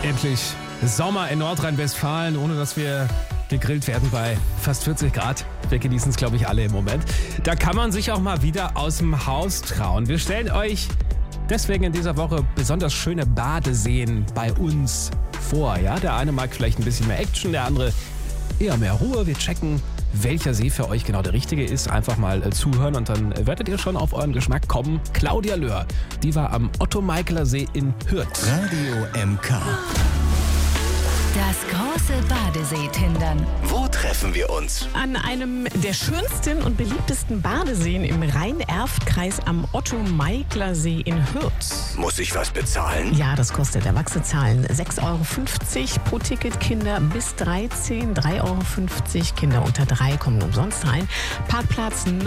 Endlich Sommer in Nordrhein-Westfalen, ohne dass wir gegrillt werden bei fast 40 Grad. Wir genießen es, glaube ich, alle im Moment. Da kann man sich auch mal wieder aus dem Haus trauen. Wir stellen euch deswegen in dieser Woche besonders schöne Badeseen bei uns vor. Ja? Der eine mag vielleicht ein bisschen mehr Action, der andere eher mehr Ruhe. Wir checken, welcher See für euch genau der richtige ist. Einfach mal zuhören und dann werdet ihr schon auf euren Geschmack kommen. Claudia Löhr, die war am Otto-Meikler-See in Hürth. Radio MK. Das große Badesee-Tindern. Wo treffen wir uns? An einem der schönsten und beliebtesten Badeseen im Rhein-Erft-Kreis am Otto-Meikler-See in Hürth. Muss ich was bezahlen? Ja, das kostet. Erwachsene zahlen 6,50 Euro pro Ticket, Kinder bis 13, 3,50 Euro. Kinder unter 3 kommen umsonst rein. Parkplatz